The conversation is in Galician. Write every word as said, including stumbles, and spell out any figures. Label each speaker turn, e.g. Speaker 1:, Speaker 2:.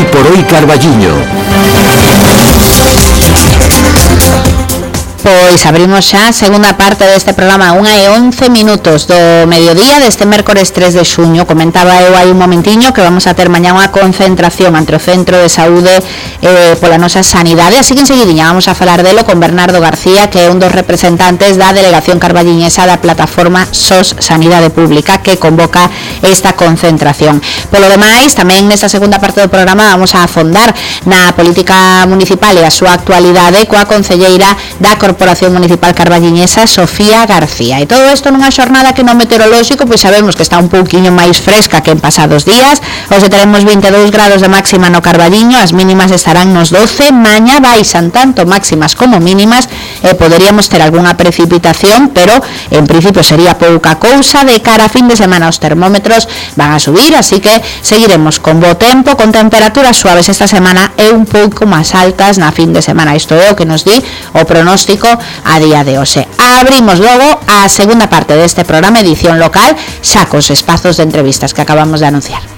Speaker 1: por hoy Carballiño.
Speaker 2: Pois abrimos xa a segunda parte deste programa, unha e once minutos do mediodía deste mércores tres de xuño. Comentaba eu aí un momentiño que vamos a ter mañá unha concentración ante o Centro de Saúde eh, pola nosa sanidade, así que enseguidinha vamos a falar delo con Bernardo García, que é un dos representantes da delegación carballiñesa da plataforma S O S Sanidade Pública, que convoca esta concentración. Polo demais, tamén nesta segunda parte do programa vamos a afondar na política municipal e a súa actualidade coa concelleira da Corporación Municipal Carballiñesa, Sofía García. E todo isto nunha xornada que no meteorolóxico pois sabemos que está un pouquiño máis fresca que en pasados días. Hoxe teremos vinte e dous grados de máxima no Carballiño, as mínimas estarán nos doce, mañá baixan tanto máximas como mínimas e poderíamos ter algunha precipitación, pero en principio sería pouca cousa. De cara a fin de semana os termómetros van a subir, así que seguiremos con bo tempo, con temperaturas suaves esta semana e un pouco máis altas na fin de semana. Isto é o que nos di o pronóstico a día de hoxe. Abrimos logo a segunda parte deste programa, edición local, xa cos espazos de entrevistas que acabamos de anunciar.